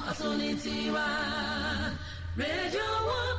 ọ̀tún ní tiwa. Radio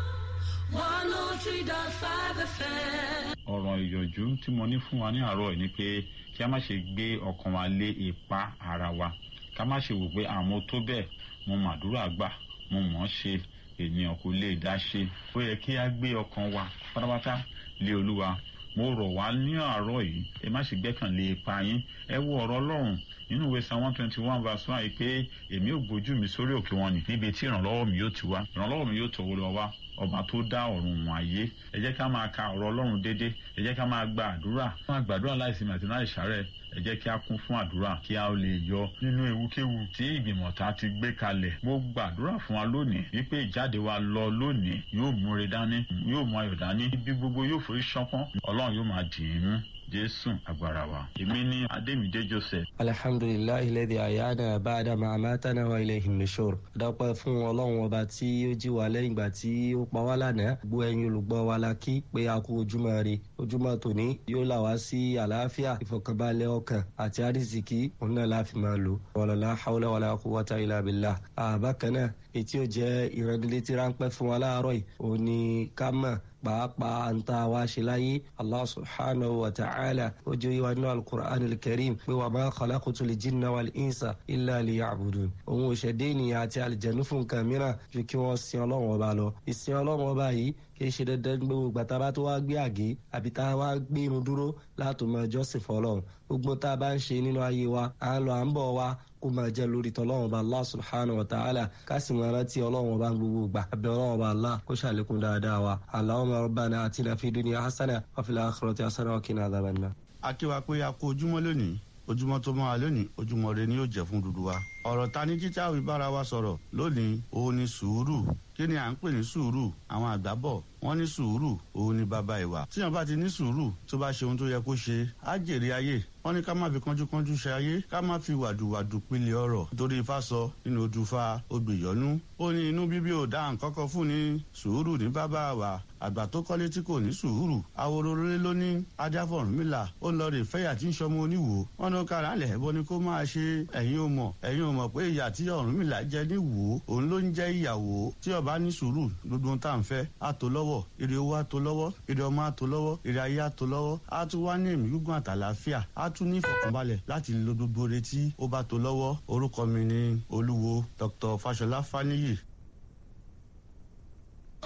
103.5 FM. ọ̀rọ̀ ìyànjú tí mo ní fún wa ní àárọ̀ yìí ni pé kí a má ṣe gbé ọkàn wa lé ipa ara wa, ká má ṣe wò pé àmọ́ tó bẹ́ẹ̀ mo màdúrà gbà mo mọ̀ ọ́n ṣe, ènìyàn kò lè dá ṣe. ó yẹ kí a gbé ọkàn wa pátápátá lé Olúwa. mo rọ̀ wá ní àárọ̀ yìí, ẹ má ṣe gbẹ́kànlé ipa yín. ẹ wo ọ̀rọ̀ Ọlọ́run nínú ìwé Psalm 121 verse 1 yìí pé èmi ò gbójú mi sórí òkè wọn ni níbi tí ìrànlọ́wọ́ mi yóò ti wá. ìrànlọ́wọ́ mi yóò tọwọ́ lọ wá ọba tó dá ọ̀run wọn ayé. ẹ jẹ́ ká máa ka ọ̀rọ̀ Ọlọ́run déédéé, ẹ jẹ́ ká máa gba àdúrà, máa gbàdúrà láìsinmi àti láìsàárẹ̀. ẹ jẹ́ kí a kún fún àdúrà kí a lè yọ nínú ewúkéwu tí ìgbìmọ̀ ta ti gbé kalẹ̀. mo gbàdúrà fún wa lónìí wípé ìjáde wa lọ lónìí yóò múre dání, yóò mú ayọ̀ dání, ibi gbogbo yóò forí ṣánpọ́n, Ọlọ́run yóò máa dì í mú. Jésù agbára wa. èmi ní Adémídé Joseph. alhamdulilayi lẹ́dí àyáná ba'da ma amatana wa ilayhi nushur. dápẹ́ fún Ọlọ́run ọba tí ó jí wa lẹ́yìn ìgbà tí ó pa wá lánàá. gbogbo ẹ̀yin olùgbọ́ wa la kí pé a kú ojúmọ́ ire. ojúmọ́ tòní yóò là wá sí àlàáfíà, ìfọ̀kànbalẹ̀ ọkàn àti àrísìkí òun náà la fi máa lò. wala hawla wala quwwata illa billah. bákan náà ètí ò jẹ́ ìrẹ́nilétí ráńpẹ́ fún wa láàárọ̀ yìí òun ni ká mọ̀ pàápàá ń ta wá ṣe láyé. Allah subhanahu wa ta'ala ó jẹ́ ìwà nínú al-Qur'an al-Karim pé wa ma khalaqtul jinna wal insa illa liya'budun. òun ò ṣẹ̀dá ènìyàn àti àlìjẹ̀nú fún nǹkan mìíràn ju kí wọ́n sin Ọlọ́run ọba lọ. ìsìn Ọlọ́run ọba yìí kì í ṣe dandan gbogbo ìgbà tá a bá tó wá gbé àgé àbí tá a wá gbé irun dúró láti máa jọ́sìn fọ́lọ́run. gbogbo tá a bá ń ṣe nínú ayé wa à ń lọ à ń bọ̀ wa kó máa jẹ́ lórí tọ́lọ́run ọba Allah subhanahu wa ta'ala, ká sì máa rántí Ọlọ́run ọba gbogbo ìgbà. àbẹ̀ Ọlọ́run ọba Allah kó ṣàlékún dáadáa wa. Allahumma rabbana atina fid dunya hasana wa fil akhirati hasana wa qina adhaban nar. a kí wa pé a kú ojúmọ́ lónìí, ojúmọ́ tó máa lónìí ojúmọ́ rẹ ni yóò jẹ́ fún dúdú wa. ọ̀rọ̀ ta ní jíjá òbí bára wa sọ̀rọ̀ lónìí òun ni sùúrù. kí ni à ń pè ní sùúrù? àwọn àgbà bọ̀ wọ́n ní sùúrù òun ni bàbá ìwà. tíyàn bá ti ní sùúrù tó bá ṣe ohun tó yẹ kó ṣe á jèrè ayé. wọ́n ní ká má fi kánjúkánjú ṣe ayé, ká má fi wàdùwàdù pilẹ̀ ọ̀rọ̀. nítorí Ifá sọ nínú Odùfà Ògbìyọ́nú ó ní inú bíbí ò dá nǹkan kan fún ni sùúrù ní bàbá wa. àgbà tó kọ́lé tí kò ní sùúrù àwòrò rere ló ní Ajáfọ̀rúnmìlà ó lọ rè fẹ́yà tí ń ṣọmọ oníwò. wọ́n ní kára lẹ̀ ẹ̀bọ ni kó máa ṣe. ẹ̀yin ò mọ̀ pé ìyà tí Ọ̀rúnmìlà jẹ ní Ìwó òun ló ń jẹ́ ìyàwó. tí ó bá ní sùúrù gbogbo ohun tá à ń fẹ́ á tó lọ́wọ́, ire owó á tó lọ́wọ́, ire ọmọ á tó lọ́wọ́, ire ayé á tó lọ́wọ́, á tún wá ní ẹ̀mí gígùn àtàlàáfíà, á tún ní ìfọ̀kànbalẹ̀ láti lo gbogbo retí ó bá tó lọ́wọ́. orúkọ mi ni Olúwo Dr. Fáṣọlá Fáníyì